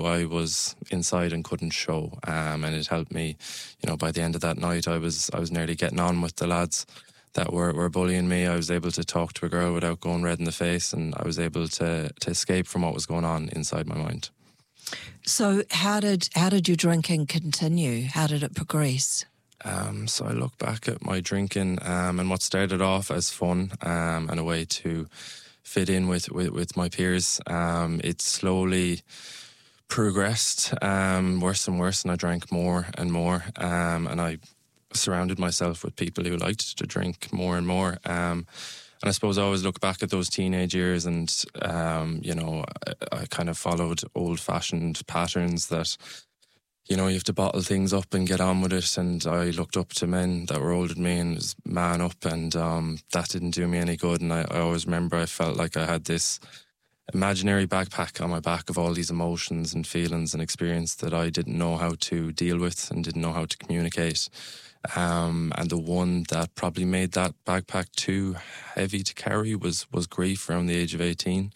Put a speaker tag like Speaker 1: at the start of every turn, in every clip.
Speaker 1: I was inside and couldn't show. And it helped me, by the end of that night, I was nearly getting on with the lads that were bullying me. I was able to talk to a girl without going red in the face, and I was able to escape from what was going on inside my mind.
Speaker 2: So how did your drinking continue? How did it progress?
Speaker 1: So I look back at my drinking and what started off as fun and a way to fit in with my peers. It slowly progressed worse and worse, and I drank more and more. And I surrounded myself with people who liked to drink more and more. And I suppose I always look back at those teenage years and, I kind of followed old-fashioned patterns that, you have to bottle things up and get on with it. And I looked up to men that were older than me and was man up, and that didn't do me any good. And I always remember I felt like I had this imaginary backpack on my back of all these emotions and feelings and experience that I didn't know how to deal with and didn't know how to communicate. And the one that probably made that backpack too heavy to carry was grief around the age of 18.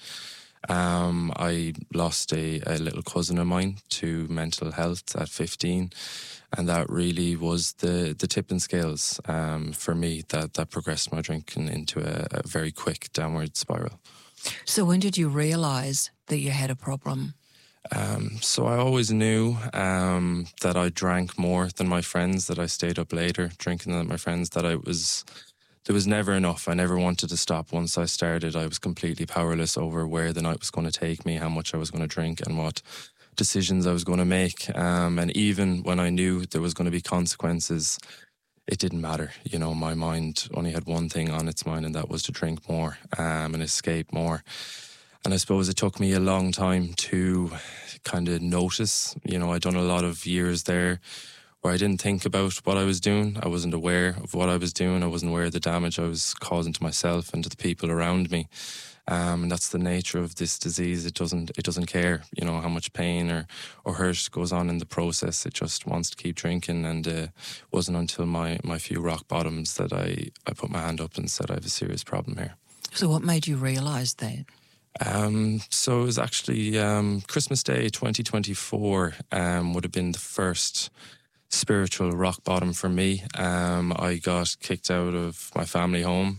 Speaker 1: I lost a little cousin of mine to mental health at 15, and that really was the tipping scales for me that progressed my drinking into a very quick downward spiral.
Speaker 2: So when did you realise that you had a problem?
Speaker 1: So I always knew that I drank more than my friends, that I stayed up later drinking than my friends, that there was never enough. I never wanted to stop. Once I started, I was completely powerless over where the night was going to take me, how much I was going to drink, and what decisions I was going to make. And even when I knew there was going to be consequences, it didn't matter. My mind only had one thing on its mind, and that was to drink more and escape more. And I suppose it took me a long time to kind of notice. I'd done a lot of years there where I didn't think about what I was doing. I wasn't aware of what I was doing. I wasn't aware of the damage I was causing to myself and to the people around me. And that's the nature of this disease. It doesn't care, how much pain or hurt goes on in the process. It just wants to keep drinking. And it wasn't until my few rock bottoms that I put my hand up and said, I have a serious problem here.
Speaker 2: So what made you realise that?
Speaker 1: So it was actually Christmas Day 2024 would have been the first spiritual rock bottom for me. I got kicked out of my family home.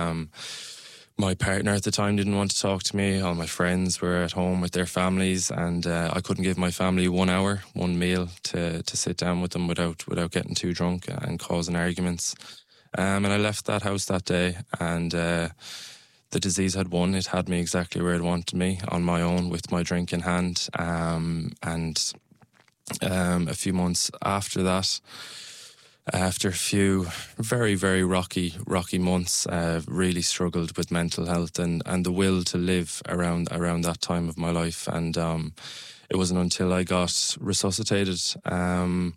Speaker 1: My partner at the time didn't want to talk to me. All my friends were at home with their families, and I couldn't give my family 1 hour, one meal to sit down with them without getting too drunk and causing arguments. And I left that house that day, and the disease had won. It had me exactly where it wanted me, on my own, with my drink in hand. And a few months after that, after a few very, very rocky months, really struggled with mental health and the will to live around that time of my life. And it wasn't until I got resuscitated and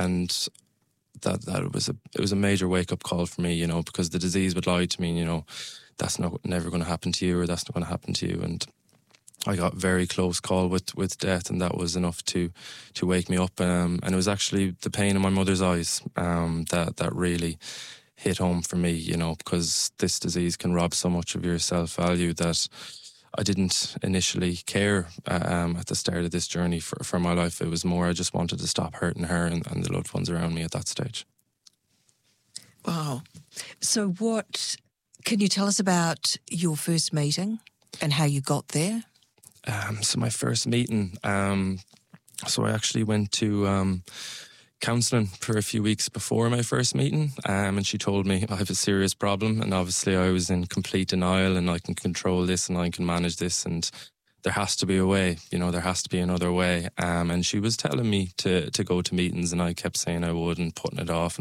Speaker 1: that it was a major wake-up call for me, because the disease would lie to me, that's never going to happen to you, or that's not going to happen to you. And I got very close call with death, and that was enough to wake me up. And it was actually the pain in my mother's eyes that really hit home for me, because this disease can rob so much of your self-value that I didn't initially care at the start of this journey for my life. It was more I just wanted to stop hurting her and the loved ones around me at that stage.
Speaker 2: Wow. So can you tell us about your first meeting and how you got there?
Speaker 1: So my first meeting, so I actually went to counselling for a few weeks before my first meeting, and she told me I have a serious problem, and obviously I was in complete denial, and I can control this and I can manage this, and there has to be a way, there has to be another way. And she was telling me to go to meetings, and I kept saying I would and putting it off.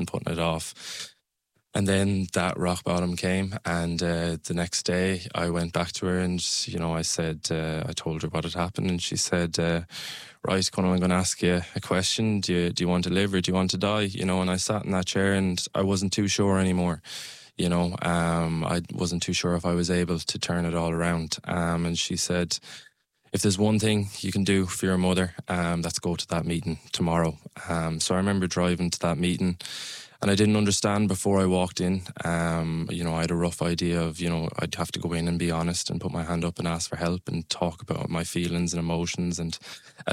Speaker 1: And then that rock bottom came, and the next day I went back to her and, I said, I told her what had happened, and she said, right, Conor, I'm going to ask you a question. Do you want to live or do you want to die? And I sat in that chair and I wasn't too sure anymore. I wasn't too sure if I was able to turn it all around. And she said, if there's one thing you can do for your mother, that's go to that meeting tomorrow. So I remember driving to that meeting, and I didn't understand before I walked in. I had a rough idea of, I'd have to go in and be honest and put my hand up and ask for help and talk about my feelings and emotions and